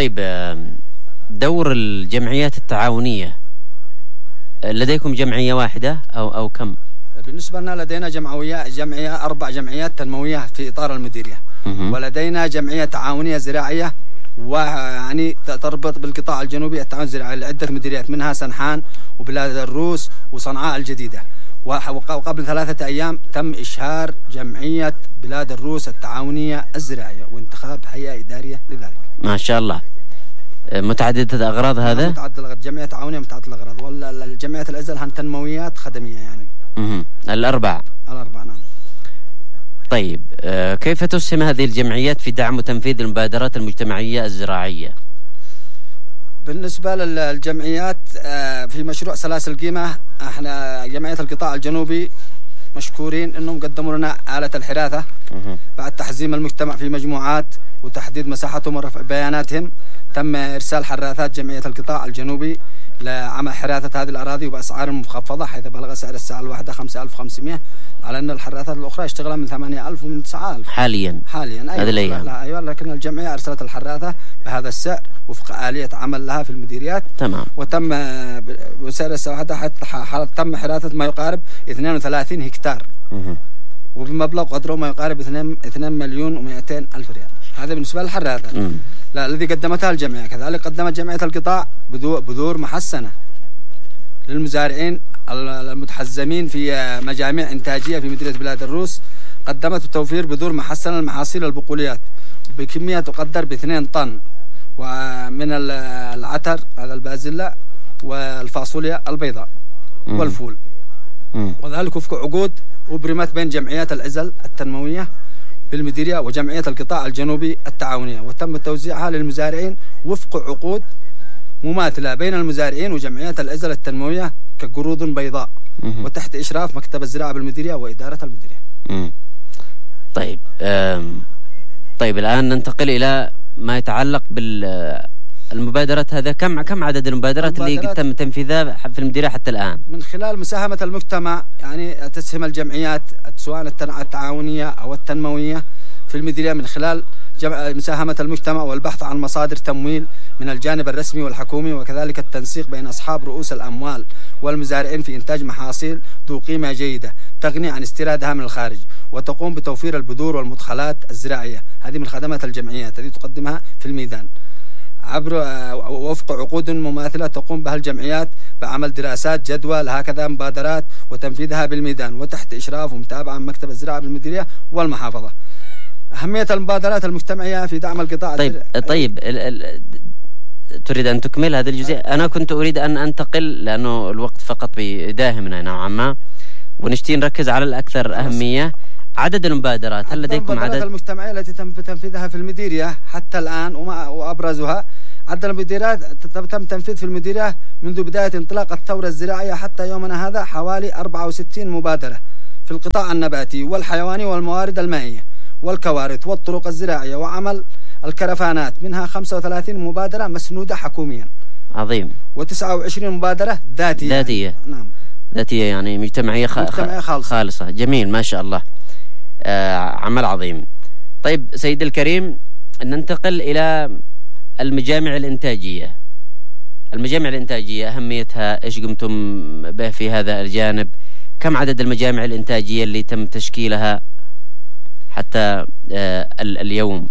طيب، دور الجمعيات التعاونية، لديكم جمعية واحدة أو كم؟ بالنسبة لنا لدينا جمعية 4 جمعيات تنموية في إطار المديرية، ولدينا جمعية تعاونية زراعية ويعني تربط بالقطاع الجنوبي التعاون الزراعي لعدة مديريات، منها سنحان وبلاد الروس وصنعاء الجديدة. وقبل 3 أيام تم إشهار جمعية بلاد الروس التعاونية الزراعية وانتخاب هيئة إدارية لذلك. ما شاء الله. متعددة الأغراض هذا؟ متعددة الأغراض، جمعية تعاونية متعددة الأغراض، والجمعيات الأزل هن تنمويات خدمية يعني. الأربع نعم. طيب، كيف تسهم هذه الجمعيات في دعم وتنفيذ المبادرات المجتمعية الزراعية؟ بالنسبة للجمعيات في مشروع سلاسل قيمة، احنا جمعية القطاع الجنوبي مشكورين انهم قدموا لنا آلة الحراثة بعد تحزيم المجتمع في مجموعات وتحديد مساحتهم ورفع بياناتهم. تم إرسال حراثات جمعية القطاع الجنوبي لعمل حراثة هذه الأراضي وبأسعار مخفضة، حيث بلغ سعر الساعة الواحدة 5500، على أن الحراثات الأخرى يشتغلها من 8000 ومن 9000 حاليا. هذه الأيام. أيوة، لكن الجمعية أرسلت الحراثة بهذا السعر وفق آلية عمل لها في المديريات. تمام. وتم بسعر الساعة الواحدة حتى تم حراثة ما يقارب 32 هكتار وبمبلغ قدره ما يقارب 2,200,200,000 ريال. هذا بالنسبة للحراثة الذي قدمتها الجمعية. كذلك قدمت جمعية القطاع بذور محسنة للمزارعين المتحزمين في مجاميع إنتاجية في مديرية بلاد الروس. قدمت توفير بذور محسنة للمحاصيل البقوليات بكمية تقدر ب2 طن، ومن العتر هذا البازلاء والفاصوليا البيضاء والفول، وذلك وفق عقود أبرمت بين جمعيات العزل التنموية بالمديرية وجمعية القطاع الجنوبي التعاونية، وتم توزيعها للمزارعين وفق عقود مماثلة بين المزارعين وجمعيات العزل التنموية كقروض بيضاء وتحت إشراف مكتب الزراعة بالمديرية وإدارة المديرية. طيب الآن ننتقل إلى ما يتعلق بالمبادرات. هذا كم عدد المبادرات اللي تم تنفيذها في المديرية حتى الآن؟ من خلال مساهمة المجتمع، يعني تسهم الجمعيات سواء التعاونية أو التنموية في المديرية من خلال مساهمة المجتمع والبحث عن مصادر تمويل من الجانب الرسمي والحكومي، وكذلك التنسيق بين أصحاب رؤوس الأموال والمزارعين في إنتاج محاصيل ذو قيمة جيدة تغني عن استيرادها من الخارج، وتقوم بتوفير البذور والمدخلات الزراعية. هذه من خدمات الجمعيات التي تقدمها في الميدان عبر وفق عقود مماثلة تقوم بها الجمعيات بعمل دراسات جدوى لهكذا مبادرات وتنفيذها بالميدان وتحت إشراف ومتابعة من مكتب الزراعة بالمديرية والمحافظة. أهمية المبادرات المجتمعية في دعم القطاع. طيب تريد أن تكمل هذا الجزء؟ أنا كنت أريد أن أنتقل لأنه الوقت فقط بيداهمنا نوعا ما، ونشتي نركز على الأكثر أهمية. عدد المبادرات، هل لديكم عدد؟ المبادرات المجتمعية التي تم تنفيذها في المديرية حتى الآن وأبرزها عدد المبادرات تم تنفيذ في المديرية منذ بداية انطلاق الثورة الزراعية حتى يومنا هذا حوالي 64 مبادرة في القطاع النباتي والحيواني والموارد المائية والكوارث والطرق الزراعية وعمل الكرفانات، منها 35 مبادرة مسنودة حكوميا. عظيم. و29 مبادرة ذاتية. نعم، ذاتية يعني مجتمعية خالصة. جميل، ما شاء الله. عمل عظيم. طيب سيد الكريم، ننتقل إلى المجامع الإنتاجية. المجامع الإنتاجية أهميتها، إيش قمتم به في هذا الجانب؟ كم عدد المجامع الإنتاجية اللي تم تشكيلها حتى اليوم؟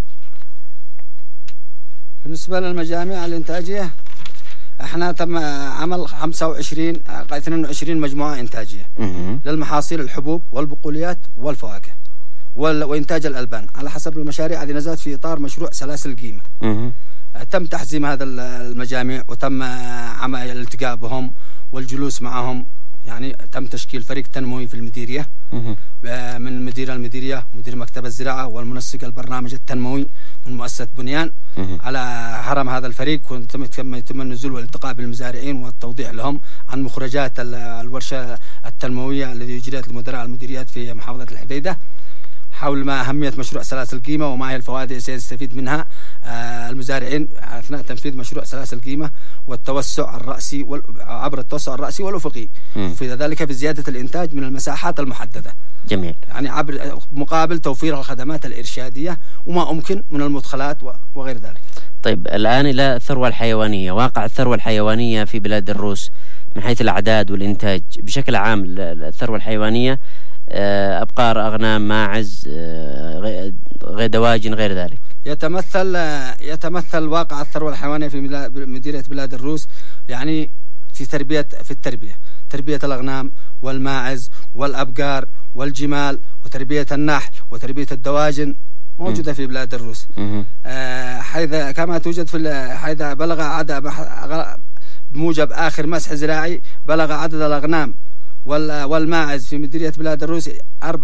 بالنسبة للمجامع الإنتاجية احنا تم عمل 22 مجموعة إنتاجية للمحاصيل الحبوب والبقوليات والفواكه وإنتاج الألبان على حسب المشاريع هذه نزلت في إطار مشروع سلاسل قيمة. تم تحزيم هذا المجامع وتم عمل الالتقاء بهم والجلوس معهم، يعني تم تشكيل فريق تنموي في المديرية من مدير المديرية ومدير مكتب الزراعة والمنسق البرنامج التنموي من مؤسسة بنيان. على هرم هذا الفريق تم النزول والالتقاء بالمزارعين والتوضيح لهم عن مخرجات الورشة التنموية التي أجريت لمدراء المديريات في محافظة الحديدة حول ما أهمية مشروع سلاسل قيمة وما هي الفوائد التي سيستفيد منها المزارعين أثناء تنفيذ مشروع سلاسل قيمة والتوسع الرأسي عبر التوسع الرأسي والأفقي، في ذلك في زيادة الإنتاج من المساحات المحددة. جميل. يعني عبر مقابل توفير الخدمات الإرشادية وما أمكن من المدخلات وغير ذلك. طيب الآن إلى الثروة الحيوانية. واقع الثروة الحيوانية في بلاد الروس من حيث الأعداد والإنتاج بشكل عام. الثروة الحيوانية أبقار، أغنام، ماعز، دواجن، غير ذلك. يتمثل واقع الثروة الحيوانية في مديرية بلاد الروس يعني في تربية الأغنام والماعز والأبقار والجمال وتربية النحل وتربية الدواجن موجودة في بلاد الروس. حيث كما توجد حيث بلغ عدد بموجب آخر مسح زراعي بلغ عدد الأغنام والماعز في مديرية بلاد الروس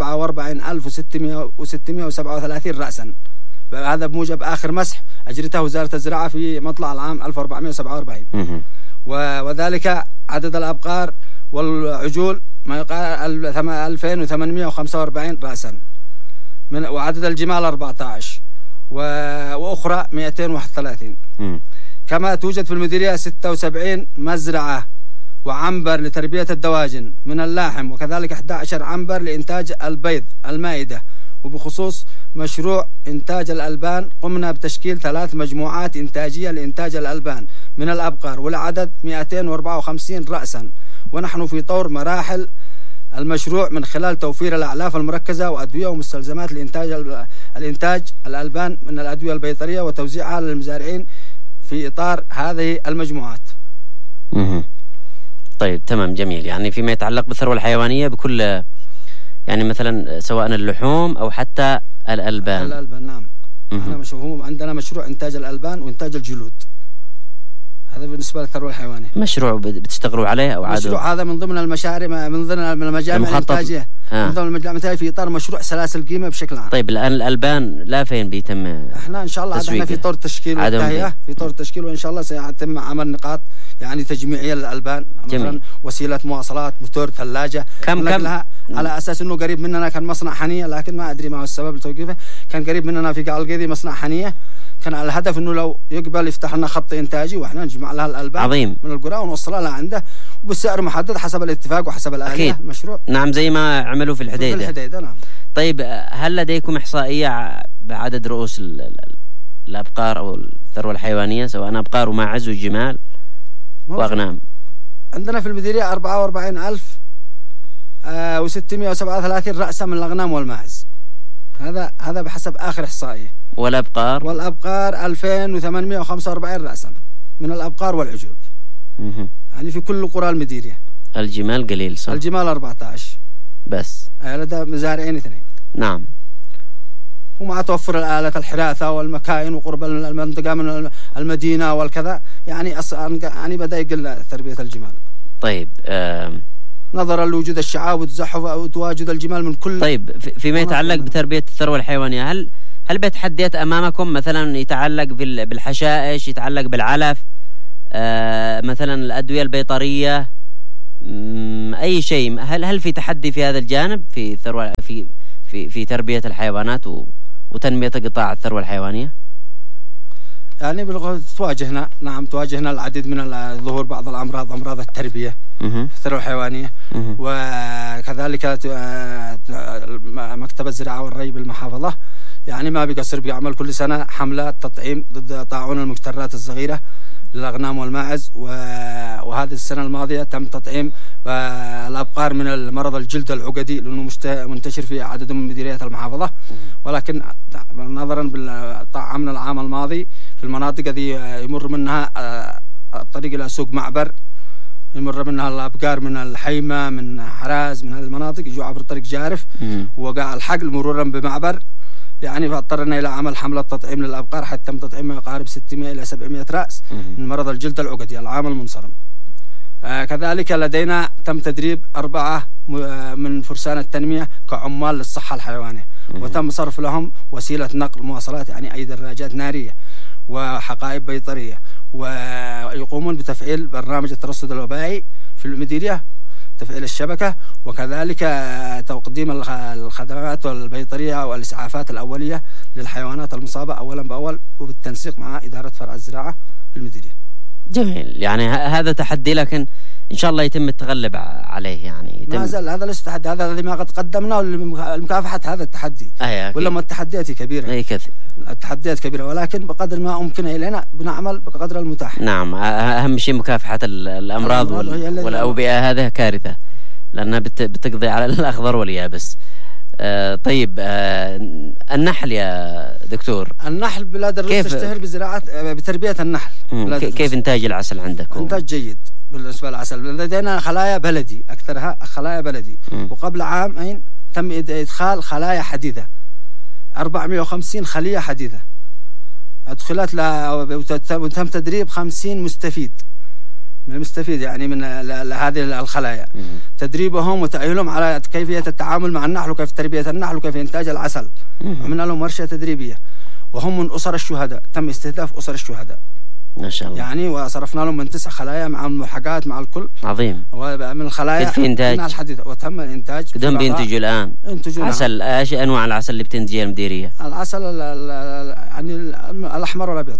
44,637 رأسا. هذا بموجب آخر مسح أجرته وزارة الزراعة في مطلع العام 1447. وذلك عدد الأبقار والعجول ما يقارب 2,845 رأسا، وعدد الجمال 14 وأخرى 231. كما توجد في المديرية 76 مزرعة وعنبر لتربية الدواجن من اللحم، وكذلك 11 عنبر لإنتاج البيض المائدة. وبخصوص مشروع إنتاج الألبان قمنا بتشكيل 3 مجموعات إنتاجية لإنتاج الألبان من الأبقار والعدد 254 رأسا، ونحن في طور مراحل المشروع من خلال توفير الأعلاف المركزة وأدوية ومستلزمات الإنتاج الألبان من الأدوية البيطرية وتوزيعها للمزارعين في إطار هذه المجموعات. طيب تمام، جميل. يعني فيما يتعلق بالثروة الحيوانية بكل يعني مثلا سواء اللحوم أو حتى الألبان. نعم. عندنا مشروع إنتاج الألبان وإنتاج الجلود. هذا بالنسبة للثروة الحيوانية. مشروع بتشتغلوا عليه أو عادوا؟ مشروع هذا من ضمن المشاريع، من ضمن المجامع الإنتاجية، من ضمن المجامع الإنتاجية في إطار مشروع سلاسل قيمة بشكل عام. طيب الآن الألبان لا فين بيتم؟ احنا إن شاء الله احنا في طور التشكيل والتهيئة، في طور التشكيل، وإن شاء الله سيتم عمل نقاط يعني تجميعية للألبان. مثلا وسيلة مواصلات، موتور، ثلاجة، كم على أساس إنه قريب مننا كان مصنع حنية، لكن ما أدري ما هو السبب لتوقيفه. كان قريب مننا في قاع القيدي مصنع حنية، كان على الهدف إنه لو يقبل يفتح لنا خط إنتاجي وإحنا نجمع لها الألبان عظيم من القرى ونوصلها لها عنده وبالسعر محدد حسب الاتفاق وحسب الآلية المشروع. نعم، زي ما عملوا في الحديدة. نعم. طيب هل لديكم إحصائية بعدد رؤوس الأبقار أو الثروة الحيوانية سواء أبقار وماعز وجمال وأغنام؟ عندنا في المديرية 44,637 رأسا من الأغنام والماعز. هذا بحسب آخر إحصائية. والأبقار 2,845 رأسا من الأبقار والعجول. يعني في كل قرى المديرية. الجمال قليل صح؟ الجمال 14 بس. لدى مزارعين 2. نعم. ومع توفر الآلة الحراثة والمكاين وقرب المنطقة من المدينة والكذا يعني بدأ يقل تربية الجمال. طيب نظرا لوجود الشعاب وتزحف وتواجد الجمال من كل. طيب فيما يتعلق بتربية الثروة الحيوانية هل بتحديات أمامكم مثلا يتعلق بالحشائش، يتعلق بالعلف، مثلا الأدوية البيطرية، أي شيء؟ هل في تحدي في هذا الجانب في الثروة في تربية الحيوانات وتنمية قطاع الثروة الحيوانية؟ يعني تواجهنا العديد من ظهور بعض أمراض التربية في الثروة الحيوانية. وكذلك مكتب الزراعة والري بالمحافظة يعني ما بيقصر بيعمل كل سنة حملة تطعيم ضد طاعون المكترات الصغيرة للأغنام والماعز. وهذه السنة الماضية تم تطعيم الأبقار من المرض الجلد العقدي لأنه منتشر في عدد من مديريات المحافظة. ولكن نظرا بالطعام العام الماضي في المناطق التي يمر منها الطريق إلى سوق معبر، يمر منها الأبقار من الحيمة من حراز من هذه المناطق يجوا عبر طريق جارف وقع الحقل مرورا بمعبر، يعني فاضطرنا إلى عمل حملة تطعيم للأبقار حتى تم تطعيم ما يقارب 600 إلى 700 رأس من مرض الجلد العقدي العام المنصرم. كذلك لدينا تم تدريب 4 من فرسان التنمية كعمال للصحة الحيوانية، وتم صرف لهم وسيلة نقل مواصلات يعني أي دراجات نارية وحقائب بيطرية، ويقومون بتفعيل برنامج الترصد الوبائي في المديرية، تفعيل الشبكة، وكذلك تقديم الخدمات البيطرية والإسعافات الأولية للحيوانات المصابة أولا بأول وبالتنسيق مع إدارة فرع الزراعة في المديرية. جميل. يعني هذا تحدي، لكن إن شاء الله يتم التغلب عليه يعني. ما زال هذا ليس تحدي، هذا الذي ما قد قدمناه لمكافحة هذا التحدي. ولا ما التحديات كبيرة. أي كثير. التحديات كبيرة، ولكن بقدر ما أمكن إلينا بنعمل بقدر المتاح. نعم، أهم شيء مكافحة الأمراض والأوبئة، هذا كارثة لأنها بتقضي على الأخضر واليابس. طيب، النحل يا دكتور، النحل بلاد الروس تشتهر بتربية النحل. كيف إنتاج العسل عندكم؟ إنتاج جيد بالنسبة للعسل. لدينا خلايا بلدي، أكثرها خلايا بلدي. وقبل عامين تم إدخال خلايا حديثة، 450 خلية حديثة أدخلت وتم تدريب 50 مستفيد من المستفيد يعني من هذه الخلايا، تدريبهم وتأهيلهم على كيفية التعامل مع النحل وكيف تربية النحل وكيف إنتاج العسل. عملنا لهم ورشة تدريبية، وهم من أسر الشهداء، تم استهداف أسر الشهداء ما شاء الله يعني، وصرفنا لهم من 9 خلايا مع الملحقات مع الكل. عظيم. ومن الخلايا في إنتاج الحديثة وتم الإنتاج. قدام بينتجوا الآن عسل. ايش أنواع العسل اللي بتنتجها المديرية؟ العسل يعني الأحمر والأبيض.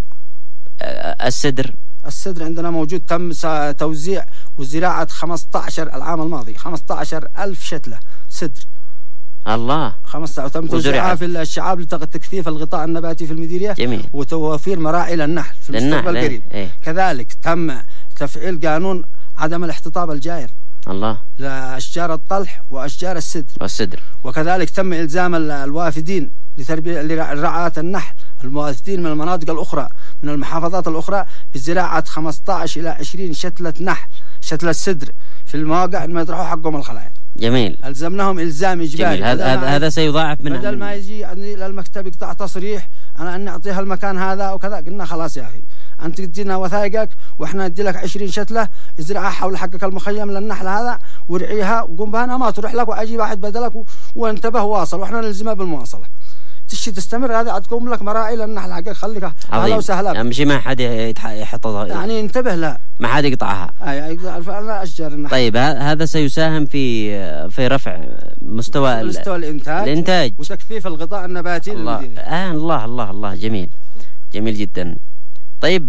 السدر عندنا موجود، تم توزيع وزراعة 15 العام الماضي 15,000 شتلة سدر. الله. 15 تم توزيعها في الشعاب لتكثيف الغطاء النباتي في المديرية. جميل. وتوفير مراعي للنحل في المستقبل القريب. كذلك تم تفعيل قانون عدم الاحتطاب الجائر الله لأشجار الطلح وأشجار السدر. وكذلك تم إلزام الوافدين لرعاية النحل، الموافدين من المناطق الأخرى من المحافظات الأخرى، بزراعة 15 إلى 20 شتلة نحل، شتلة سدر في المواقع ما يطرحوا حقهم الخلايا. جميل. ألزمناهم إلزام إجباري. هذا سيضاعف من بدل ما يجي يعني للمكتب يقطع تصريح أنا أن نعطيها المكان هذا وكذا، قلنا خلاص يا أخي أنت تدينا وثائقك وإحنا ندي لك 20 شتلة ازرعها حول حقك المخيم للنحل هذا ورعيها وقم بها، أنا ما تروح لك وأجي واحد بدلك وانتبه واصل، وإحنا نلزمها بالمواصلة. تشي تستمر هذا تقوم لك مراعي للنحل حقك، خليك أهلا وسهلا. أهم شيء ما حد يحطها يعني، انتبه لا ما حد يقطعها. لا أشجار النحل. طيب، هذا سيساهم في رفع مستوى الإنتاج وتكثيف الغطاء النباتي للمدينة. الله الله الله، جميل جدا. طيب،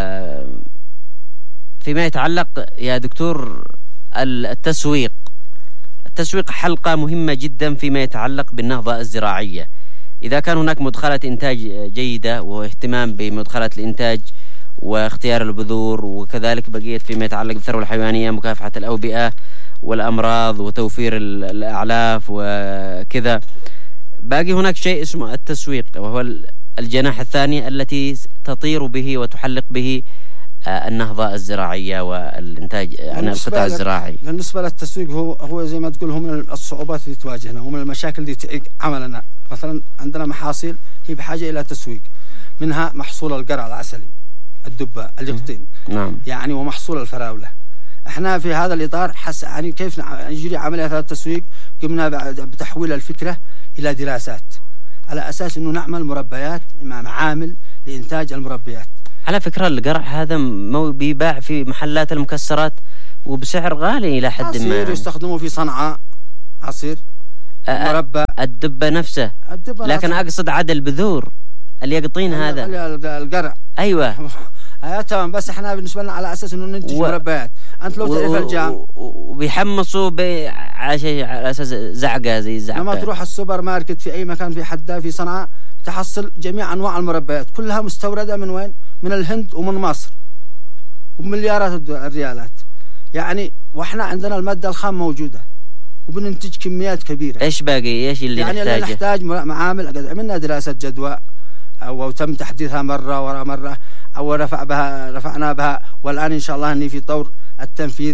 فيما يتعلق يا دكتور التسويق حلقة مهمة جدا فيما يتعلق بالنهضة الزراعية. إذا كان هناك مدخلات إنتاج جيدة واهتمام بمدخلات الإنتاج واختيار البذور، وكذلك بقية فيما يتعلق بالثروة الحيوانية، مكافحة الأوبئة والأمراض وتوفير الأعلاف وكذا، باقي هناك شيء اسمه التسويق، وهو الجناح الثاني التي تطير به وتحلق به النهضة الزراعية والإنتاج القطاع الزراعي. بالنسبة للتسويق هو زي ما تقول، هو من الصعوبات اللي تواجهنا ومن المشاكل اللي تعيق عملنا. مثلا عندنا محاصيل هي بحاجة إلى تسويق، منها محصول القرع العسلي، الدبة، اليقطين. نعم. يعني ومحصول الفراولة. احنا في هذا الإطار يعني كيف يجري عملية هذا التسويق، قمنا بتحويل الفكرة إلى دراسات على أساس أنه نعمل مربيات مع معامل لإنتاج المربيات. على فكرة القرع هذا بيباع في محلات المكسرات وبسعر غالي إلى حد ما. عصير يستخدموه في صنعاء، عصير مربى. الدبة نفسه. لكن أقصد عاد البذور اليقطين هذا القرع. أيوة. تمام. بس احنا بالنسبة لنا على أساس إنه ننتج مربيات. أنت لو تعرف الجام وبيحمصوا على أساس زعقة زي الزعقة. لما تروح السوبر ماركت في أي مكان في حدة في صنعاء تحصل جميع أنواع المربيات كلها مستوردة من وين؟ من الهند ومن مصر وبمليارات الريالات يعني، واحنا عندنا المادة الخام موجودة وبننتج كميات كبيرة. ايش باقي؟ ايش اللي يعني نحتاجه؟ اللي نحتاج معامل. عملنا دراسة جدوى وتم تحديثها مرة ورا مرة، أو رفعنا بها، والآن إن شاء الله أني في طور التنفيذ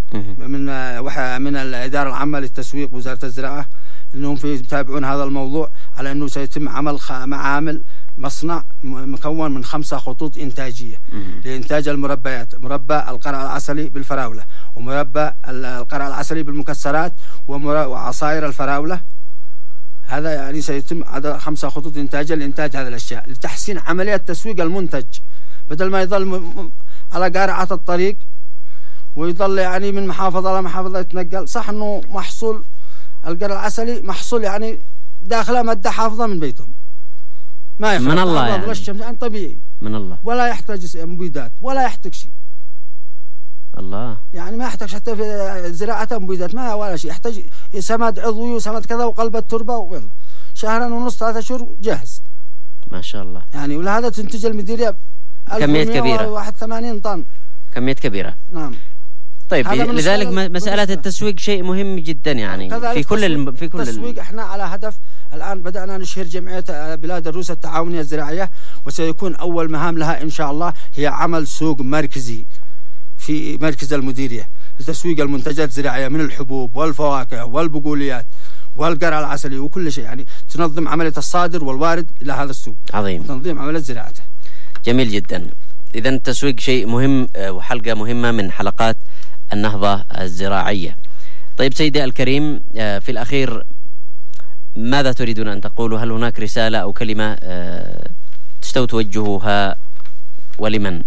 من الإدارة العامة للتسويق وزارة الزراعة، أنهم يتابعون هذا الموضوع على أنه سيتم عمل معامل مصنع مكون من 5 خطوط إنتاجية لإنتاج المربيات، مربى القرع العسلي بالفراولة، ومربى القرع العسلي بالمكسرات، وعصائر الفراولة. هذا يعني سيتم 5 خطوط إنتاجية لإنتاج هذه الأشياء لتحسين عملية تسويق المنتج، بدل ما يظل على قارعة الطريق ويظل يعني من محافظة إلى محافظة يتنقل. صح أنه محصول القرع العسلي محصول يعني داخله مادة حافظة من بيتهم، ما يخرج من الله يعني. الشمس يعني طبيعي من الله، ولا يحتاج مبيدات ولا يحتاج شيء. الله. يعني ما يحتاج حتى في زراعة مبيدات، ما ولا شيء، يحتاج سماد عضوي وسماد كذا وقلب التربة، ويلا شهرا ونص 3 شهور جاهز ما شاء الله. يعني ولهذا تنتج المديرية كمية كبيرة، 81 طن، كمية كبيرة. نعم. طيب لذلك مسألة التسويق شيء مهم جدا يعني في كل التسويق. احنا على هدف الآن بدأنا نشهر جمعية بلاد الروس التعاونية الزراعية، وسيكون أول مهام لها إن شاء الله هي عمل سوق مركزي في مركز المديرية لتسويق المنتجات الزراعية من الحبوب والفواكه والبقوليات والقرع العسلي وكل شيء، يعني تنظم عملية الصادر والوارد إلى هذا السوق. عظيم. تنظيم عملية زراعته. جميل جدا. إذن التسويق شيء مهم وحلقة مهمة من حلقات النهضة الزراعية. طيب سيدي الكريم، في الأخير ماذا تريدون أن تقولوا؟ هل هناك رسالة أو كلمة تستوي توجهوها ولمن؟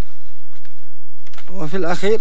وفي الأخير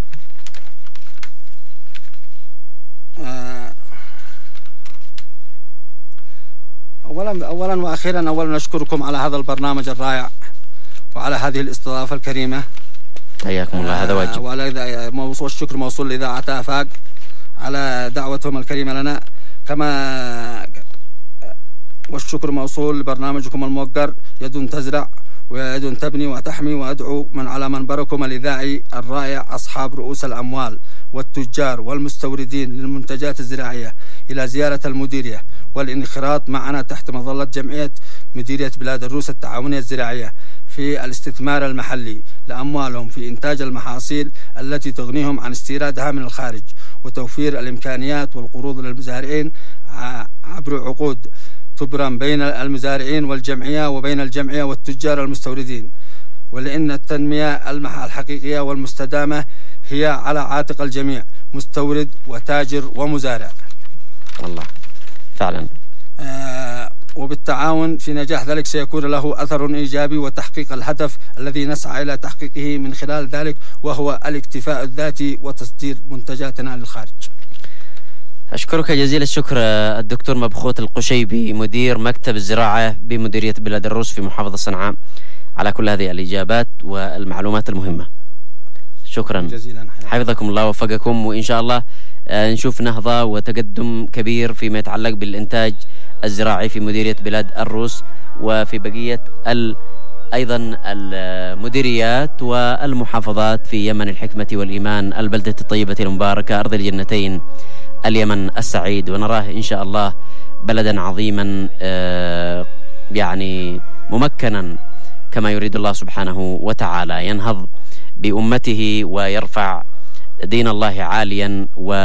أولا وأخيرا، أولا نشكركم على هذا البرنامج الرائع وعلى هذه الاستضافة الكريمة. حياكم الله، هذا واجب. والشكر موصول لإذاعة آفاق على دعوتهم الكريمة لنا، كما والشكر موصول لبرنامجكم الموقر يد تزرع ويد تبني وتحمي، وأدعو من على منبركم الإذاعي الرائع أصحاب رؤوس الأموال والتجار والمستوردين للمنتجات الزراعية إلى زيارة المديرية والانخراط معنا تحت مظلة جمعية مديرية بلاد الروس التعاونية الزراعية في الاستثمار المحلي لأموالهم في إنتاج المحاصيل التي تغنيهم عن استيرادها من الخارج، وتوفير الإمكانيات والقروض للمزارعين عبر عقود تبرم بين المزارعين والجمعية وبين الجمعية والتجار المستوردين، ولأن التنمية الحقيقية والمستدامة هي على عاتق الجميع، مستورد وتاجر ومزارع. والله فعلا. وبالتعاون في نجاح ذلك سيكون له أثر إيجابي وتحقيق الهدف الذي نسعى إلى تحقيقه من خلال ذلك، وهو الاكتفاء الذاتي وتصدير منتجاتنا للخارج. أشكرك جزيل الشكر الدكتور مبخوت القشيبي، مدير مكتب الزراعة بمديرية بلاد الروس في محافظة صنعاء، على كل هذه الإجابات والمعلومات المهمة. شكرا جزيلا، حفظكم الله ووفقكم، وإن شاء الله نشوف نهضة وتقدم كبير فيما يتعلق بالإنتاج الزراعي في مديرية بلاد الروس وفي بقية أيضا المديريات والمحافظات في يمن الحكمة والإيمان، البلدة الطيبة المباركة، أرض الجنتين، اليمن السعيد، ونراه إن شاء الله بلدا عظيما يعني ممكنا كما يريد الله سبحانه وتعالى، ينهض بأمته ويرفع دين الله عاليا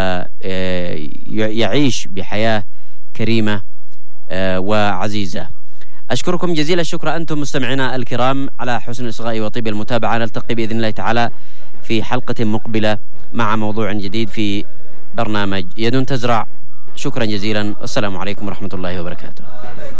ويعيش بحياة كريمة وعزيزة. أشكركم جزيل الشكر أنتم مستمعينا الكرام على حسن الإصغاء وطيب المتابعة. نلتقي بإذن الله تعالى في حلقة مقبلة مع موضوع جديد في برنامج يد تزرع. شكرا جزيلا، والسلام عليكم ورحمة الله وبركاته.